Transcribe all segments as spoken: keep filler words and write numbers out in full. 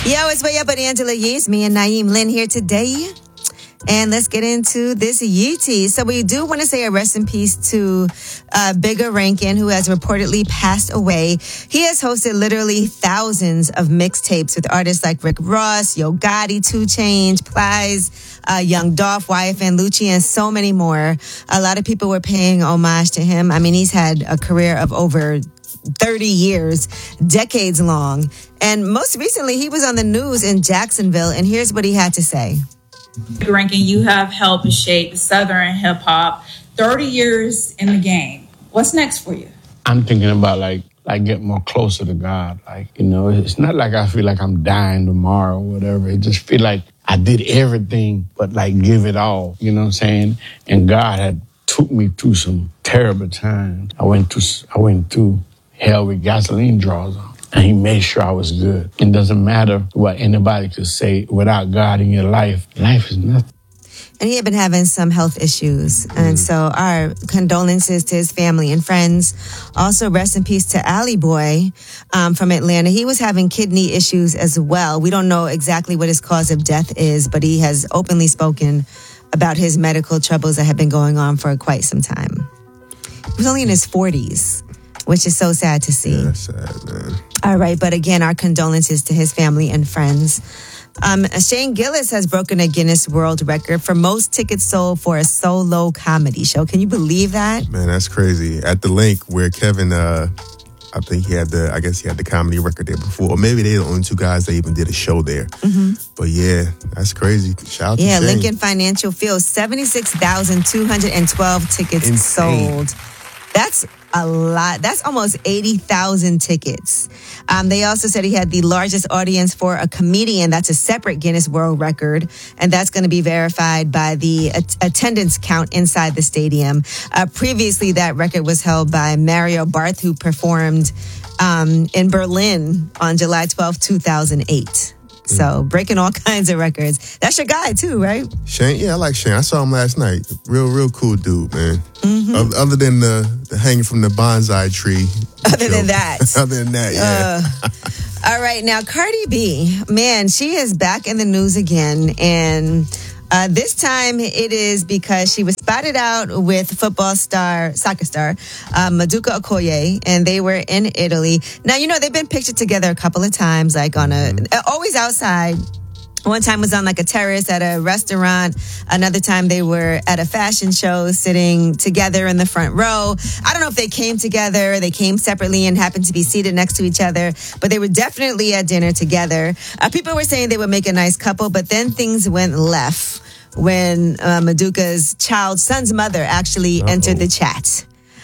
Yo, it's Way Up with Angela Yee. It's me and Naeem Lynn here today. And let's get into this Yeetie. So we do want to say a rest in peace to uh, Bigger Rankin, who has reportedly passed away. He has hosted literally thousands of mixtapes with artists like Rick Ross, Yo Gotti, two Chainz, Plies, uh, Young Dolph, Y F N Lucci, and so many more. A lot of people were paying homage to him. I mean, he's had a career of over thirty years, decades long. And most recently, he was on the news in Jacksonville. And here's what he had to say. Rankin, you have helped shape Southern hip hop. thirty years in the game. What's next for you? I'm thinking about like like getting more closer to God. Like, you know, it's not like I feel like I'm dying tomorrow or whatever. It just feel like I did everything but like give it all. You know what I'm saying? And God had took me through some terrible times. I went through I went through hell with gasoline draws on. And he made sure I was good. It doesn't matter what anybody could say. Without God in your life, life is nothing. And he had been having some health issues. Mm. And so our condolences to his family and friends. Also, rest in peace to Alley Boy um, from Atlanta. He was having kidney issues as well. We don't know exactly what his cause of death is, but he has openly spoken about his medical troubles that have been going on for quite some time. He was only in his forties. Which is so sad to see. Yeah, that's sad, man. All right, but again, our condolences to his family and friends. Um, Shane Gillis has broken a Guinness World Record for most tickets sold for a solo comedy show. Can you believe that? Man, that's crazy. At the link where Kevin, uh, I think he had the, I guess he had the comedy record there before. Or maybe they're the only two guys that even did a show there. Mm-hmm. But yeah, that's crazy. Shout out yeah, to Shane. Lincoln Financial Field, seventy-six thousand two hundred twelve tickets Insane. sold. That's a lot. That's almost eighty thousand tickets. Um, they also said he had the largest audience for a comedian. That's a separate Guinness World Record. And that's going to be verified by the at- attendance count inside the stadium. Uh, previously, that record was held by Mario Barth, who performed um, in Berlin on July twelfth, two thousand eight. So breaking all kinds of records. That's your guy too, right? Shane, yeah, I like Shane. I saw him last night. Real, real cool dude, man. Mm-hmm. Other than the, the hanging from the bonsai tree. Other joke. than that. Other than that, yeah. Uh, all right, now Cardi B, man, she is back in the news again. And uh, this time it is because she was spotted out with football star, soccer star, uh, Maduka Okoye, and they were in Italy. Now, you know, they've been pictured together a couple of times, like on a, mm-hmm. always outside. One time was on like a terrace at a restaurant. Another time they were at a fashion show sitting together in the front row. I don't know if they came together, they came separately and happened to be seated next to each other, but they were definitely at dinner together. Uh, people were saying they would make a nice couple, but then things went left when uh, Maduka's child, son's mother actually Uh-oh. entered the chat.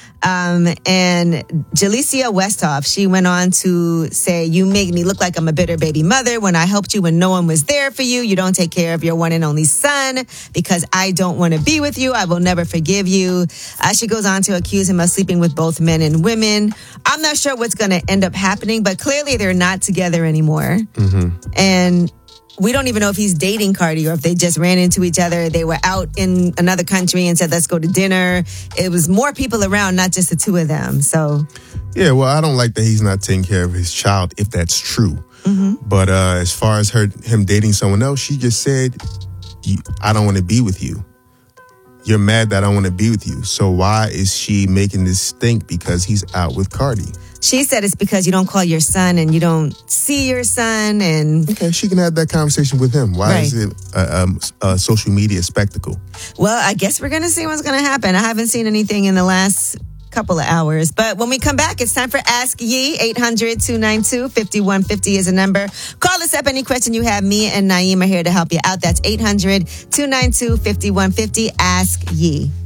Um, and Jalicia Westhoff, she went on to say, you make me look like I'm a bitter baby mother when I helped you when no one was there for you. You don't take care of your one and only son because I don't want to be with you. I will never forgive you. Uh, she goes on to accuse him of sleeping with both men and women. I'm not sure what's going to end up happening, but clearly they're not together anymore. Mm-hmm. And we don't even know if he's dating Cardi or if they just ran into each other. They were out in another country and said, let's go to dinner. It was more people around, not just the two of them. So, yeah, well, I don't like that he's not taking care of his child, if that's true. Mm-hmm. But uh, as far as her, him dating someone else, she just said, I don't want to be with you. You're mad that I don't want to be with you. So why is she making this stink because he's out with Cardi? She said it's because you don't call your son and you don't see your son. And okay, she can have that conversation with him. Why right. is it a, um, a social media spectacle? Well, I guess we're going to see what's going to happen. I haven't seen anything in the last couple of hours. But when we come back, it's time for Ask Yee. eight hundred two nine two five one five zero is a number. Call us up. Any question you have, me and Naeem are here to help you out. That's eight hundred two nine two five one five zero. Ask Yee.